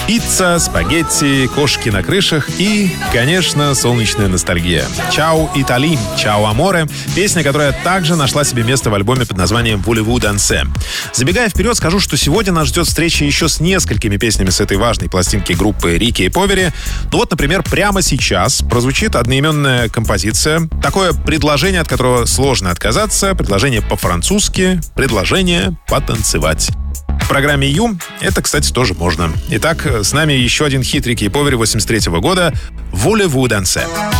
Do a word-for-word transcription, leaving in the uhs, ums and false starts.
Пицца, спагетти, кошки на крышах и, конечно, солнечная ностальгия. «Ciao Italy», «Ciao Amore» — песня, которая также нашла себе место в альбоме под названием «Voulez-vous danser». Забегая вперед, скажу, что сегодня нас ждет встреча еще с несколькими песнями с этой важной пластинки группы Рики и Повери. Ну вот, например, прямо сейчас прозвучит одноименная композиция. Такое предложение, от которого сложно отказаться. Предложение по-французски. Предложение потанцевать. В программе Ю это, кстати, тоже можно. Итак, с нами еще один хит Рики и Повери восемьдесят третьего года «Voulez-vous danser».